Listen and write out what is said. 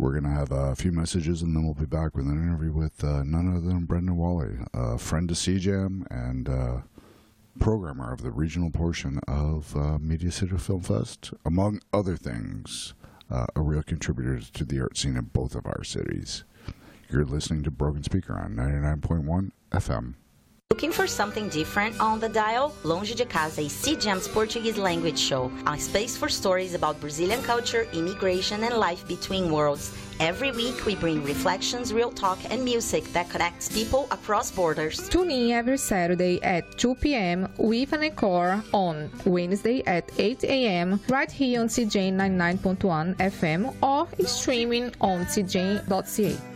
We're going to have a few messages, and then we'll be back with an interview with none other than Brendan Wally, a friend to CJAM and programmer of the regional portion of Media City Film Fest, among other things, a real contributor to the art scene in both of our cities. You're listening to Broken Speaker on 99.1 FM. Looking for something different on the dial? Longe de Casa is CJAM's Portuguese language show, a space for stories about Brazilian culture, immigration, and life between worlds. Every week, we bring reflections, real talk, and music that connects people across borders. Tune in every Saturday at 2 p.m. with an encore on Wednesday at 8 a.m. right here on CJ 99.1 FM or streaming on cj.ca.